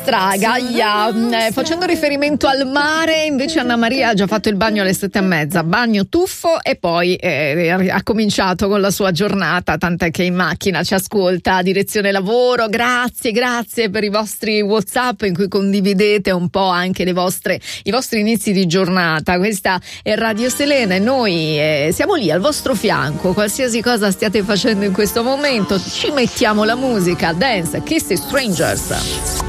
Straga, facendo riferimento al mare, invece Anna Maria ha già fatto il bagno alle 7:30, bagno tuffo e poi ha cominciato con la sua giornata, tant'è che in macchina ci ascolta, direzione lavoro. Grazie per i vostri WhatsApp in cui condividete un po' anche i vostri inizi di giornata. Questa è Radio Selena e noi siamo lì al vostro fianco, qualsiasi cosa stiate facendo in questo momento, ci mettiamo la musica, Dance, Kiss Strangers.